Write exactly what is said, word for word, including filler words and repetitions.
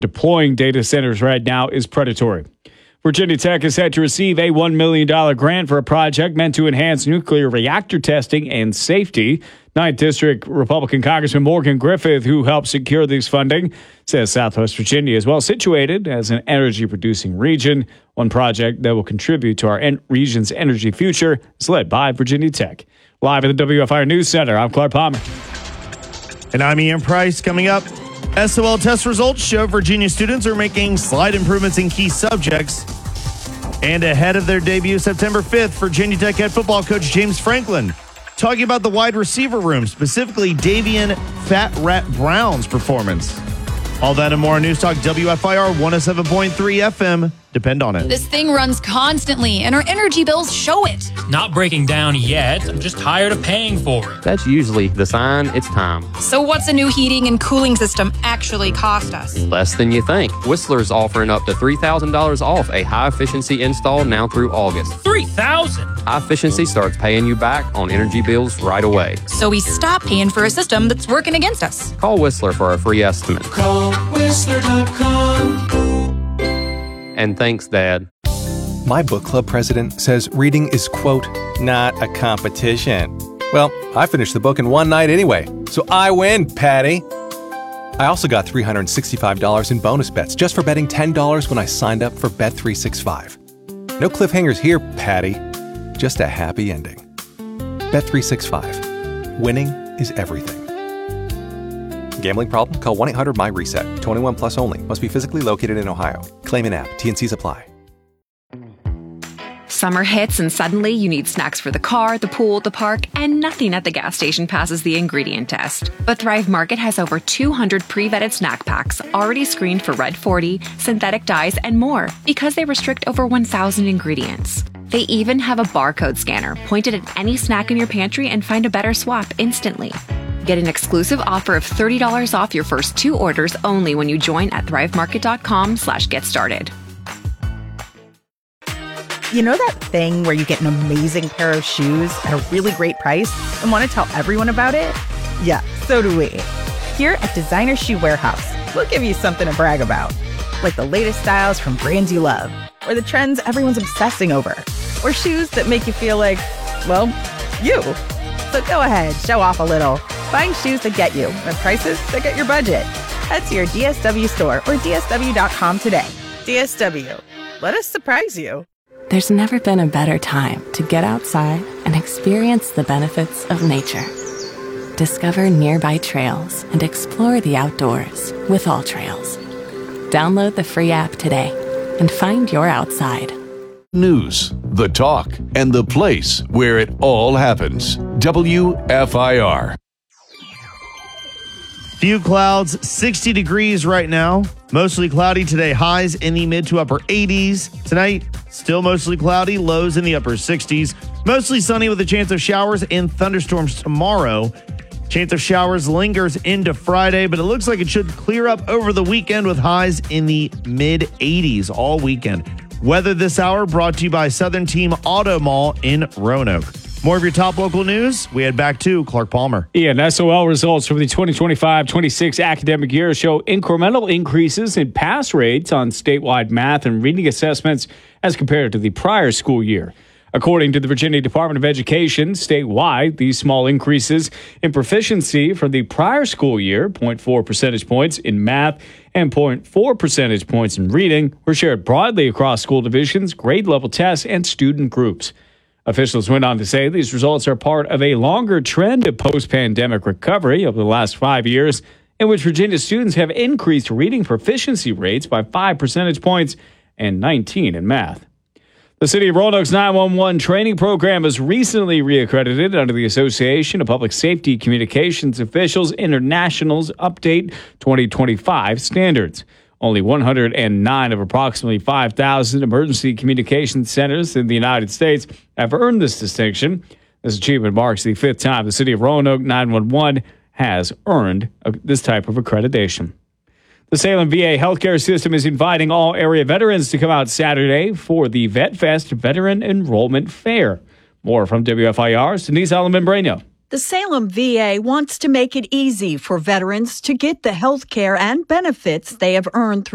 deploying data centers right now is predatory. Virginia Tech is set to receive a one million dollars grant for a project meant to enhance nuclear reactor testing and safety. ninth District Republican Congressman Morgan Griffith, who helped secure this funding, says Southwest Virginia is well situated as an energy-producing region. One project that will contribute to our en- region's energy future is led by Virginia Tech. Live at the W F I R News Center, I'm Clark Palmer. And I'm Ian Price. Coming up, S O L test results show Virginia students are making slight improvements in key subjects. And ahead of their debut September fifth, Virginia Tech head football coach James Franklin talking about the wide receiver room, specifically Davian Fat Rat Brown's performance. All that and more on News Talk W F I R one oh seven point three F M. Depend on it. This thing runs constantly, and our energy bills show it. Not breaking down yet. I'm just tired of paying for it. That's usually the sign it's time. So what's a new heating and cooling system actually cost us? Less than you think. Whistler's offering up to three thousand dollars off a high-efficiency install now through August. three thousand dollars? High-efficiency starts paying you back on energy bills right away. So we stop paying for a system that's working against us. Call Whistler for a free estimate. Call Whistler dot com. And thanks, Dad. My book club president says reading is, quote, not a competition. Well, I finished the book in one night anyway, so I win, Patty. I also got three hundred sixty-five dollars in bonus bets just for betting ten dollars when I signed up for Bet three sixty-five. No cliffhangers here, Patty. Just a happy ending. Bet three sixty-five. Winning is everything. Gambling problem? Call one eight hundred M Y reset. twenty-one plus only. Must be physically located in Ohio. Claim in app. T and Cs apply. Summer hits and suddenly you need snacks for the car, the pool, the park, and nothing at the gas station passes the ingredient test. But Thrive Market has over two hundred pre-vetted snack packs already screened for Red forty, synthetic dyes, and more because they restrict over one thousand ingredients. They even have a barcode scanner pointed at any snack in your pantry and find a better swap instantly. Get an exclusive offer of thirty dollars off your first two orders only when you join at thrivemarket.com slash get started. You know that thing where you get an amazing pair of shoes at a really great price and want to tell everyone about it? Yeah, so do we. Here at Designer Shoe Warehouse, we'll give you something to brag about. Like the latest styles from brands you love, or the trends everyone's obsessing over, or shoes that make you feel like, well, you. So go ahead, show off a little. Find shoes that get you at prices that get your budget. Head to your D S W store or D S W dot com today. D S W. Let us surprise you. There's never been a better time to get outside and experience the benefits of nature. Discover nearby trails and explore the outdoors with All Trails. Download the free app today and find your outside. News, the talk, and the place where it all happens. W F I R. Few clouds, sixty degrees right now. Mostly cloudy today. Highs in the mid to upper eighties. Tonight, still mostly cloudy. Lows in the upper sixties. Mostly sunny with a chance of showers and thunderstorms tomorrow. Chance of showers lingers into Friday, but it looks like it should clear up over the weekend with highs in the mid eighties all weekend. Weather this hour brought to you by Southern Team Auto Mall in Roanoke. More of your top local news. We head back to Clark Palmer. Ian, S O L results for the twenty twenty-five twenty-six academic year show incremental increases in pass rates on statewide math and reading assessments as compared to the prior school year. According to the Virginia Department of Education, statewide, these small increases in proficiency for the prior school year, zero point four percentage points in math and zero point four percentage points in reading, were shared broadly across school divisions, grade level tests, and student groups. Officials went on to say these results are part of a longer trend of post-pandemic recovery over the last five years, in which Virginia students have increased reading proficiency rates by five percentage points and nineteen in math. The City of Roanoke's nine one one training program was recently reaccredited under the Association of Public Safety Communications Officials International's Update twenty twenty-five standards. Only one hundred nine of approximately five thousand emergency communications centers in the United States have earned this distinction. This achievement marks the fifth time the City of Roanoke nine one one has earned a, this type of accreditation. The Salem V A healthcare system is inviting all area veterans to come out Saturday for the Vet Fest Veteran Enrollment Fair. More from W F I R's Denise Allen-Membreno. The Salem V A wants to make it easy for veterans to get the health care and benefits they have earned through